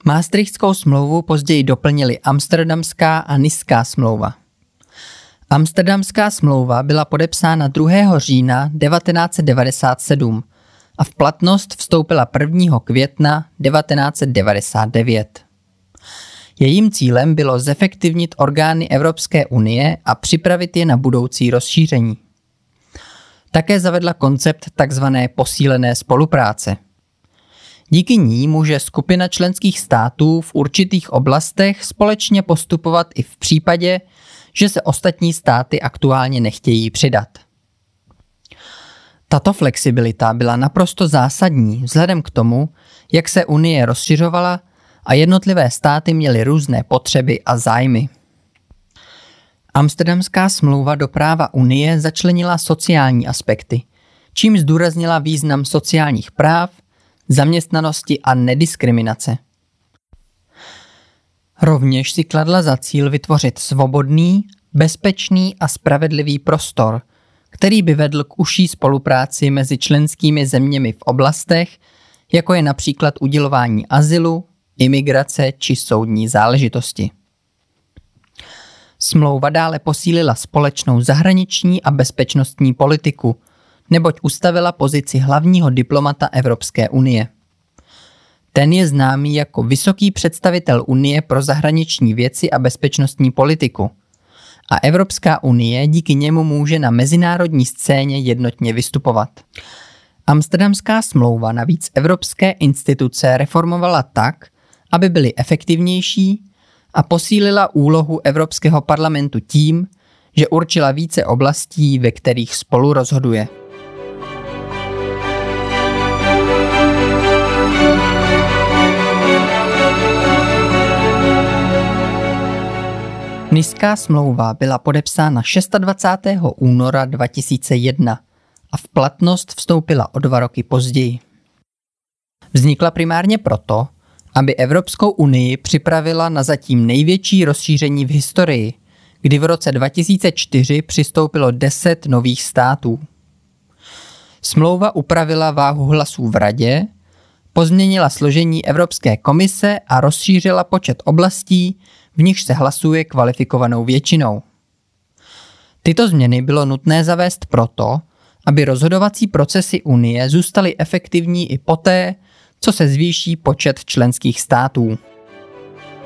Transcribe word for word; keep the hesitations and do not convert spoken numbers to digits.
Maastrichtskou smlouvu později doplnily Amsterdamská a Nická smlouva. Amsterdamská smlouva byla podepsána druhého října devatenáct set devadesát sedm a v platnost vstoupila prvního května devatenáct set devadesát devět. Jejím cílem bylo zefektivnit orgány Evropské unie a připravit je na budoucí rozšíření. Také zavedla koncept tzv. Posílené spolupráce. Díky ní může skupina členských států v určitých oblastech společně postupovat i v případě, že se ostatní státy aktuálně nechtějí přidat. Tato flexibilita byla naprosto zásadní vzhledem k tomu, jak se Unie rozšiřovala a jednotlivé státy měly různé potřeby a zájmy. Amsterdamská smlouva do práva Unie začlenila sociální aspekty, čím zdůraznila význam sociálních práv, zaměstnanosti a nediskriminace. Rovněž si kladla za cíl vytvořit svobodný, bezpečný a spravedlivý prostor, který by vedl k užší spolupráci mezi členskými zeměmi v oblastech, jako je například udělování azylu, imigrace či soudní záležitosti. Smlouva dále posílila společnou zahraniční a bezpečnostní politiku, neboť ustavila pozici hlavního diplomata Evropské unie. Ten je známý jako vysoký představitel Unie pro zahraniční věci a bezpečnostní politiku. A Evropská unie díky němu může na mezinárodní scéně jednotně vystupovat. Amsterdamská smlouva navíc evropské instituce reformovala tak, aby byly efektivnější a posílila úlohu Evropského parlamentu tím, že určila více oblastí, ve kterých spolu rozhoduje. Nická smlouva byla podepsána dvacátého šestého února dva tisíce jedna a v platnost vstoupila o dva roky později. Vznikla primárně proto, aby Evropskou unii připravila na zatím největší rozšíření v historii, kdy v roce dva tisíce čtyři přistoupilo deset nových států. Smlouva upravila váhu hlasů v Radě, pozměnila složení Evropské komise a rozšířila počet oblastí, v nichž se hlasuje kvalifikovanou většinou. Tyto změny bylo nutné zavést proto, aby rozhodovací procesy Unie zůstaly efektivní i poté, co se zvýší počet členských států.